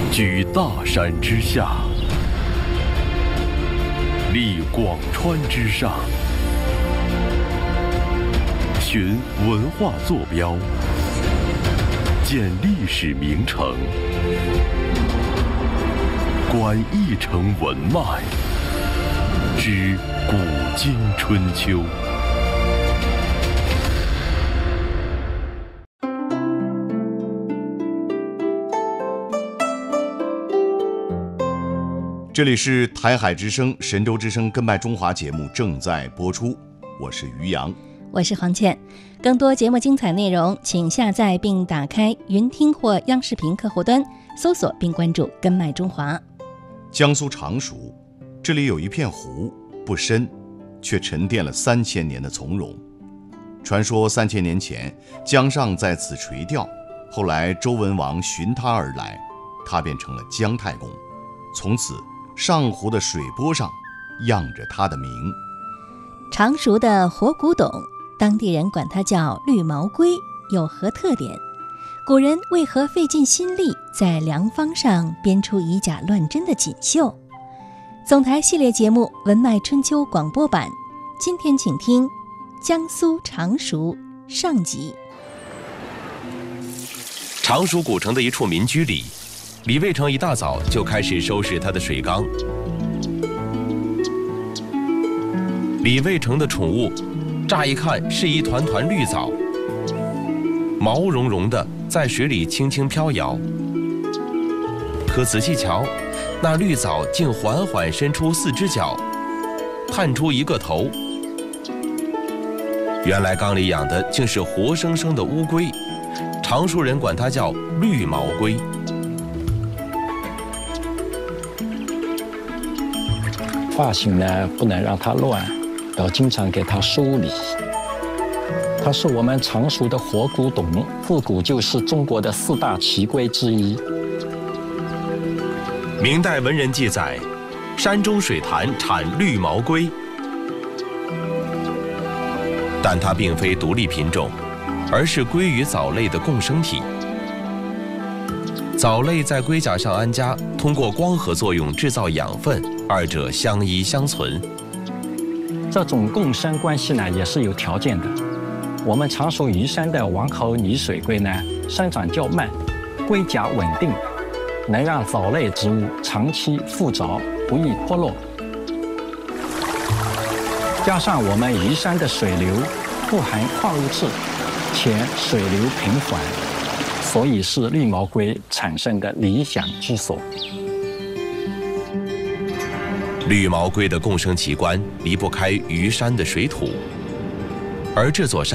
居大山之下，立广川之上，寻文化坐标，建历史名城，观一城文脉，知古今春秋。 这里是台海之声、神州之声根脉中华节目正在播出，我是于洋， 我是黄倩。更多节目精彩内容，请下载并打开云听或央视频客户端，搜索并关注根脉中华。 江苏常熟，这里有一片湖，不深，却沉淀了3000年的从容。传说3000年前，姜尚在此垂钓，后来周文王寻他而来，他便成了姜太公，从此上湖的水波上漾着他的名。 常熟的活古董，当地人管它叫绿毛龟，有何特点？古人为何费尽心力在良方上编出以假乱真的锦绣？总台系列节目《文脉春秋》广播版，今天请听江苏常熟上集。 常熟古城的一处民居里，李卫成一大早就开始收拾他的水缸。李卫成的宠物，乍一看是一团团绿藻，毛茸茸的在水里轻轻飘摇。可仔细瞧，那绿藻竟缓缓伸出4只脚，探出一个头。原来缸里养的竟是活生生的乌龟，常熟人管它叫绿毛龟。 发型呢，不能让它乱，要经常给它梳理。它是我们常熟的活古董，自古就是中国的4大奇龟之一。 明代文人记载，山中水潭产绿毛龟，但它并非独立品种，而是龟与藻类的共生体。藻类在龟甲上安家，通过光合作用制造养分，二者相依相存。 这种共生关系呢，也是有条件的。我们常熟虞山的王侯泥水龟呢，生长较慢，龟甲稳定，能让藻类植物长期附着，不易脱落。加上我们虞山的水流富含矿物质，且水流平缓，所以是绿毛龟产生的理想居所。 绿毛龟的共生奇观离不开虞山的水土，而这座山